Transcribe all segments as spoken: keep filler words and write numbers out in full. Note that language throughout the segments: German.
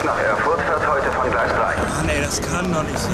nach Erfurt fährt heute von Gleis drei. Ach nee, das kann doch nicht sein.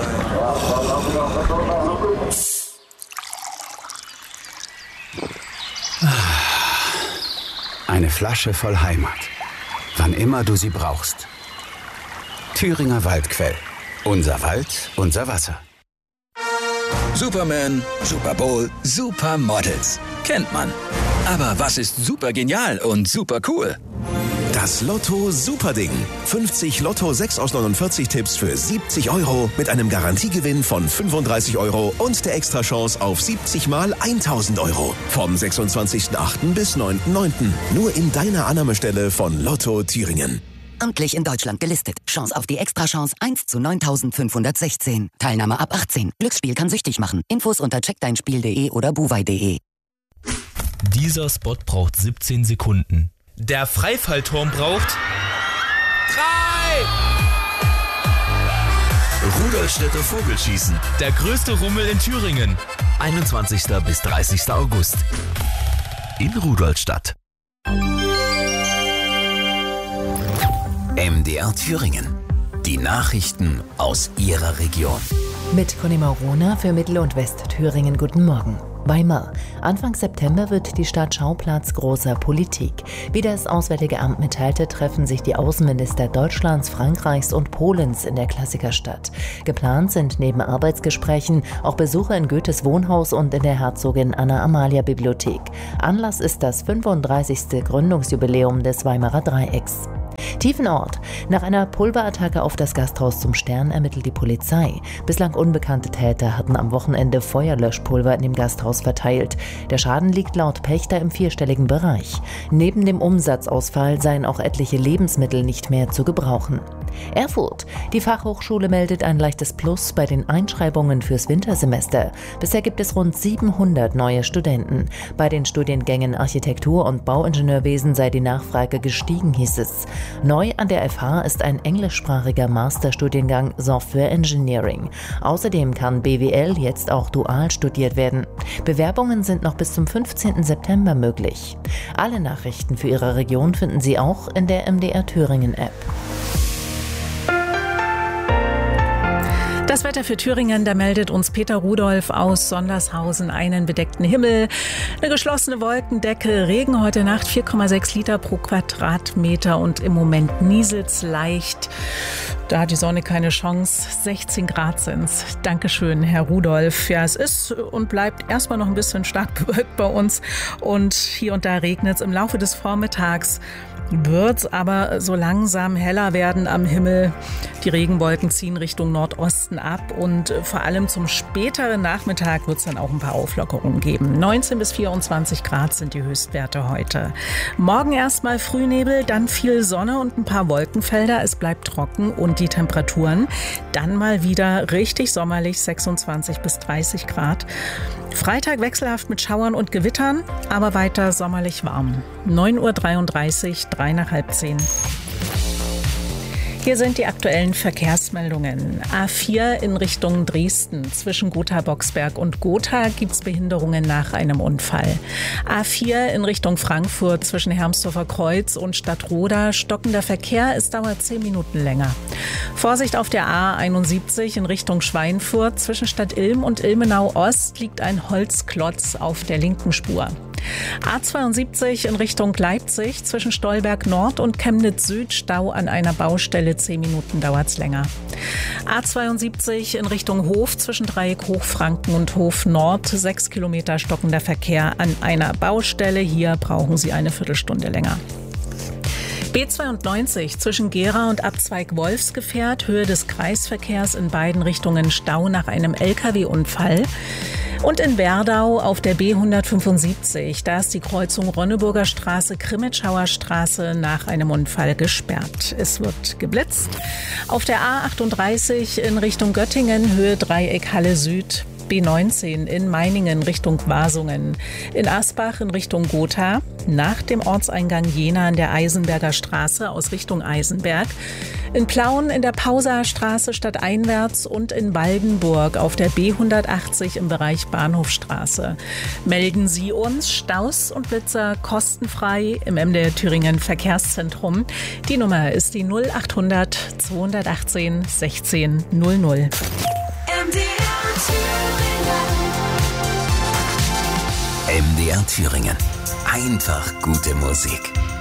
Eine Flasche voll Heimat. Wann immer du sie brauchst. Thüringer Waldquell. Unser Wald, unser Wasser. Superman, Super Bowl, Supermodels. Kennt man. Aber was ist super genial und super cool? Das Lotto Superding. fünfzig Lotto sechs aus neunundvierzig Tipps für siebzig Euro mit einem Garantiegewinn von fünfunddreißig Euro und der Extrachance auf siebzig mal tausend Euro. Vom sechsundzwanzigsten achten bis neunten neunten Nur in deiner Annahmestelle von Lotto Thüringen. Amtlich in Deutschland gelistet. Chance auf die Extrachance eins zu neuntausendfünfhundertsechzehn. Teilnahme ab achtzehn. Glücksspiel kann süchtig machen. Infos unter check dein spiel punkt de oder buwei punkt de. Dieser Spot braucht siebzehn Sekunden. Der Freifallturm braucht drei! Rudolstädter Vogelschießen. Der größte Rummel in Thüringen. einundzwanzigsten bis dreißigsten August. In Rudolstadt. M D R Thüringen. Die Nachrichten aus Ihrer Region. Mit Conny Maurona für Mittel- und Westthüringen. Guten Morgen. Weimar. Anfang September wird die Stadt Schauplatz großer Politik. Wie das Auswärtige Amt mitteilte, treffen sich die Außenminister Deutschlands, Frankreichs und Polens in der Klassikerstadt. Geplant sind neben Arbeitsgesprächen auch Besuche in Goethes Wohnhaus und in der Herzogin Anna-Amalia-Bibliothek. Anlass ist das fünfunddreißigste Gründungsjubiläum des Weimarer Dreiecks. Tiefenort. Nach einer Pulverattacke auf das Gasthaus zum Stern ermittelt die Polizei. Bislang unbekannte Täter hatten am Wochenende Feuerlöschpulver in dem Gasthaus verteilt. Der Schaden liegt laut Pächter im vierstelligen Bereich. Neben dem Umsatzausfall seien auch etliche Lebensmittel nicht mehr zu gebrauchen. Erfurt. Die Fachhochschule meldet ein leichtes Plus bei den Einschreibungen fürs Wintersemester. Bisher gibt es rund siebenhundert neue Studenten. Bei den Studiengängen Architektur und Bauingenieurwesen sei die Nachfrage gestiegen, hieß es. Neu an der F H ist ein englischsprachiger Masterstudiengang Software Engineering. Außerdem kann B W L jetzt auch dual studiert werden. Bewerbungen sind noch bis zum fünfzehnten September möglich. Alle Nachrichten für Ihre Region finden Sie auch in der M D R Thüringen App. Das Wetter für Thüringen, da meldet uns Peter Rudolph aus Sondershausen einen bedeckten Himmel, eine geschlossene Wolkendecke, Regen heute Nacht vier Komma sechs Liter pro Quadratmeter und im Moment nieselt's leicht. Da hat die Sonne keine Chance. sechzehn Grad sind's. Dankeschön, Herr Rudolph. Ja, es ist und bleibt erstmal noch ein bisschen stark bewölkt bei uns und hier und da regnet's. Im Laufe des Vormittags wird's aber so langsam heller werden am Himmel. Die Regenwolken ziehen Richtung Nordosten ab und vor allem zum späteren Nachmittag wird es dann auch ein paar Auflockerungen geben. neunzehn bis vierundzwanzig Grad sind die Höchstwerte heute. Morgen erstmal Frühnebel, dann viel Sonne und ein paar Wolkenfelder. Es bleibt trocken und die Temperaturen dann mal wieder richtig sommerlich, sechsundzwanzig bis dreißig Grad. Freitag wechselhaft mit Schauern und Gewittern, aber weiter sommerlich warm. neun Uhr dreiunddreißig, drei nach halb zehn. Hier sind die aktuellen Verkehrsmeldungen. A vier in Richtung Dresden. Zwischen Gotha-Boxberg und Gotha gibt es Behinderungen nach einem Unfall. A vier in Richtung Frankfurt zwischen Hermsdorfer Kreuz und Stadtroda. Stockender Verkehr, es dauert zehn Minuten länger. Vorsicht auf der A einundsiebzig in Richtung Schweinfurt. Zwischen Stadt Ilm und Ilmenau Ost liegt ein Holzklotz auf der linken Spur. A zweiundsiebzig in Richtung Leipzig zwischen Stolberg Nord und Chemnitz Süd. Stau an einer Baustelle, zehn Minuten dauert's länger. A zweiundsiebzig in Richtung Hof zwischen Dreieck Hochfranken und Hof Nord. Sechs Kilometer stockender Verkehr an einer Baustelle. Hier brauchen Sie eine Viertelstunde länger. B zweiundneunzig zwischen Gera und Abzweig Wolfsgefährt. Höhe des Kreisverkehrs in beiden Richtungen Stau nach einem L K W-Unfall. Und in Werdau auf der B hundertfünfundsiebzig, da ist die Kreuzung Ronneburger Straße, Krimitschauer Straße nach einem Unfall gesperrt. Es wird geblitzt. Auf der A achtunddreißig in Richtung Göttingen, Höhe Dreieck Halle Süd. B neunzehn in Meiningen Richtung Wasungen, in Asbach in Richtung Gotha, nach dem Ortseingang Jena an der Eisenberger Straße aus Richtung Eisenberg, in Plauen in der Pauser Straße stadteinwärts und in Waldenburg auf der B hundertachtzig im Bereich Bahnhofstraße. Melden Sie uns Staus und Blitzer kostenfrei im M D R Thüringen Verkehrszentrum. Die Nummer ist die null achthundert zweihundertachtzehn sechzehn null null. M D R Thüringen. M D R Thüringen. Einfach gute Musik.